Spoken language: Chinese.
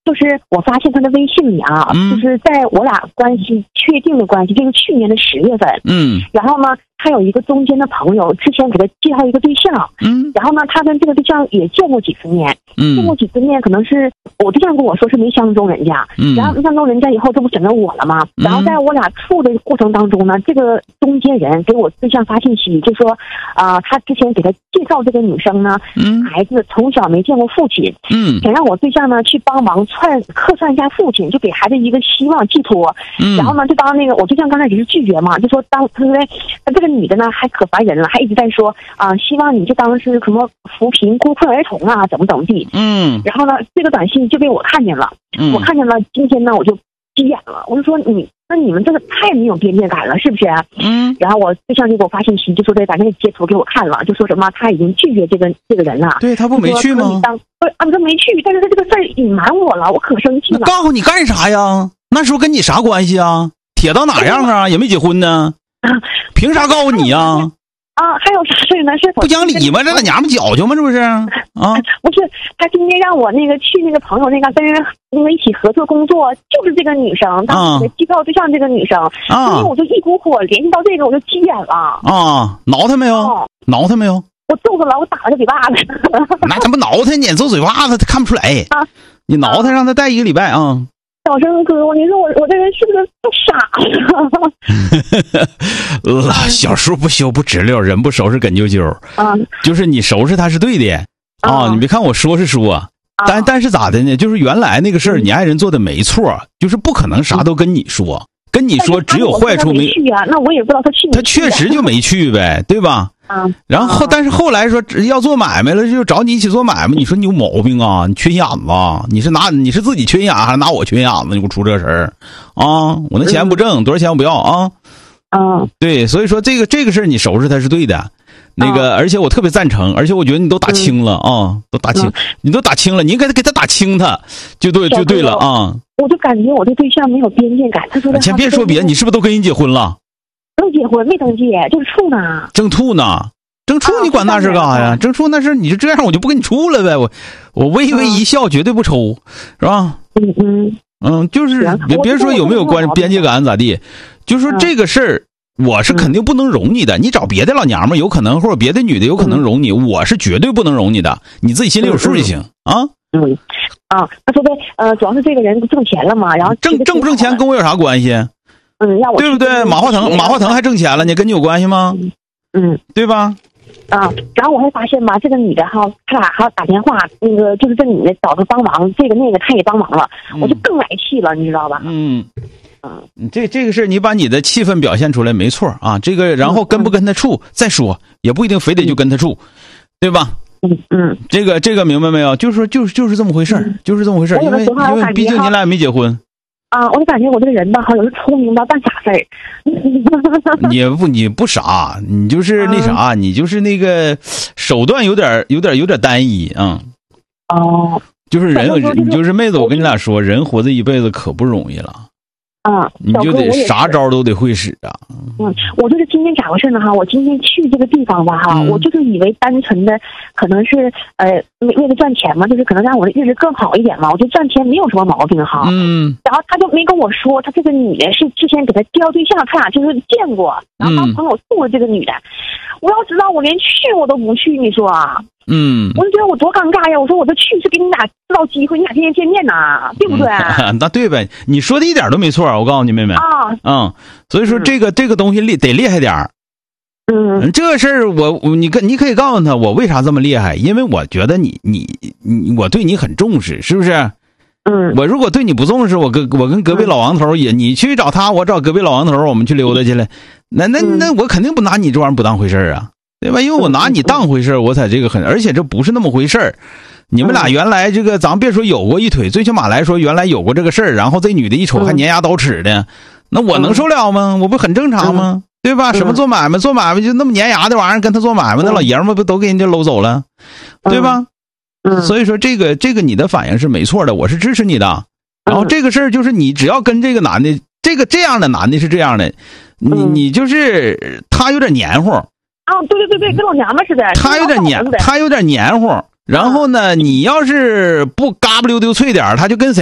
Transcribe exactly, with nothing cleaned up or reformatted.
就是我发现他的微信里啊， 嗯、 就是在我俩关系确定的关系，这是去年的十月份。 嗯， 然后呢，他有一个中间的朋友，之前给他介绍一个对象。 嗯， 然后呢，他跟这个对象也见过几次面。 嗯， 见过几次面，可能是我对象跟我说是没相中人家。 嗯， 然后没相中人家以后，这不选择我了吗？ 嗯、 然后在我俩处的过程当中呢，这个中间人给我对象发信息，就说啊、呃，他之前给他介绍这个女生呢， 嗯， 孩子从小没见过父亲，嗯，想让我对象呢去帮忙串客串一下父亲，就给孩子一个希望寄托。嗯，然后呢，就当那个我对象刚开始是拒绝嘛，就说当他说这个女的呢还可烦人了，还一直在说啊、呃，希望你就当是什么扶贫孤困儿童啊，怎么怎么地。嗯，然后呢，这个短信就被我看见了，嗯、我看见了，今天呢我就急眼了，我就说你那你们这个太没有边界感了，是不是？嗯，然后我对象就给我发信息，就说得把那个截图给我看了，就说什么他已经拒绝这个这个人了。 对，他不没去吗？ 当不啊，他没去，但是他这个事儿隐瞒我了，我可生气了。 告诉你干啥呀？那时候跟你啥关系啊？铁到哪样啊？也没结婚呢，啊、凭啥告诉你呀？ 啊，还有啥事呢？是不讲理吗？这老娘们矫情吗？这不是啊？ 不是，他今天让我那个去那个朋友那个跟人那个一起合作工作，就是这个女生，当时介绍对象这个女生，啊，所以我就一股火联系到这个，我就急眼了。啊， 挠他没有？哦、挠他没有？ 我揍他了，我打了个嘴巴子。 那他不挠他，你揍嘴巴子，他看不出来。啊，你挠他，让他带一个礼拜啊。 小生哥，你说我我这人是不是太傻了？ 呃，小树不修不直溜，人不收拾梗啾啾。啊，就是你收拾他是对的啊，你别看我说是说，但但是咋的呢？就是原来那个事儿，你爱人做的没错，就是不可能啥都跟你说，跟你说只有坏处没去啊。那我也不知道他去没去。 他确实就没去呗，对吧？啊，然后但是后来说要做买卖了，就找你一起做买卖。你说你有毛病啊？你缺眼子？你是拿你是自己缺眼还是拿我缺眼子？你给我出这事儿啊！我那钱不挣，多少钱我不要啊！啊，对，所以说这个这个事儿你收拾他是对的。那个，而且我特别赞成，而且我觉得你都打清了啊，都打清，你都打清了，你应该给他打清他，就对就对了啊！ 我就感觉我这对象没有边界感，他说的。 先别说别的，你是不是都跟人结婚了？ 没结婚，没登记，就是处呢。 正处呢，正处你管那事干啥呀？正处那事你就这样，我就不跟你处了呗。我我微微一笑，绝对不抽，是吧？ 嗯嗯嗯，就是别别说有没有关边界感咋地，就说这个事儿。我是肯定不能容你的，你找别的老娘们有可能，或者别的女的有可能容你，我是绝对不能容你的，你自己心里有数就行啊。 嗯啊，他说的呃，主要是这个人挣钱了嘛，然后挣挣不挣钱跟我有啥关系？ 嗯，让我对不对？马化腾马化腾还挣钱了，你跟你有关系吗？ 嗯， 对吧？ 啊，然后我还发现吧，这个女的哈，他俩还要打电话，那个就是这女的找他帮忙，这个那个他也帮忙了，嗯、我就更来气了，你知道吧？ 嗯。嗯，这这个事你把你的气氛表现出来没错啊，这个然后跟不跟他处、嗯、再说，也不一定非得就跟他处，对吧？ 嗯嗯， 这个这个明白没有？就是说就是就是这么回事、嗯、就是这么回事，因为因为毕竟你俩也没结婚。 啊，我就感觉我这个人吧，好像是聪明吧，办傻事儿。 你不你不傻，你就是那啥，啊、你就是那个手段有点有点有点单一啊。嗯、哦，就是人，你就是妹子，我跟你俩说，人活这一辈子可不容易了。啊，你就得啥招都得会使啊。 嗯，我就是今天咋回事呢哈？我今天去这个地方吧哈，嗯、我就是以为单纯的可能是呃为了赚钱嘛，就是可能让我的日子更好一点嘛。我觉得赚钱没有什么毛病哈。嗯。然后他就没跟我说，他这个女的是之前给他介绍对象，他俩就是见过，然后他朋友送了这个女的。嗯、我要知道我连去我都不去，你说啊？ 嗯， 我就觉得我多尴尬呀！我说我这去是给你俩制造机会，你俩天天见面呐，对不对？ 嗯、那对呗，你说的一点都没错，我告诉你妹妹啊，嗯，所以说这个、嗯、这个东西厉得厉害点儿。嗯，这个事儿我我你跟你可以告诉他我为啥这么厉害，因为我觉得你你你我对你很重视，是不是？嗯，我如果对你不重视，我跟我跟隔壁老王头也，你去找他，我找隔壁老王头，我们去溜达去了，那那那我肯定不拿你这玩意儿不当回事儿啊。对吧？因为我拿你当回事，我才这个很，而且这不是那么回事儿。你们俩原来这个，咱别说有过一腿，最起码来说原来有过这个事儿。然后这女的一瞅还粘牙倒齿的，那我能受了吗？我不很正常吗？对吧？什么做买卖，做买卖就那么粘牙的玩意儿，跟他做买卖，那老爷们不都给人家搂走了，对吧？所以说这个这个你的反应是没错的，我是支持你的。然后这个事儿就是你只要跟这个男的，这个这样的男的是这样的，你你就是他有点黏糊。 啊，对对对对，跟老娘们似的。 他有点黏，他有点黏糊。然后呢，你要是不嘎不溜丢脆点，他就跟谁。